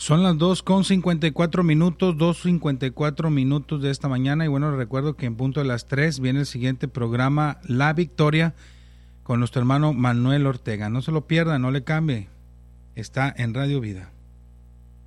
Son las 2:54 minutos, 2:54 minutos de esta mañana. Y bueno, les recuerdo que en punto de las 3 viene el siguiente programa, La Victoria, con nuestro hermano Manuel Ortega. No se lo pierdan, no le cambie. Está en Radio Vida.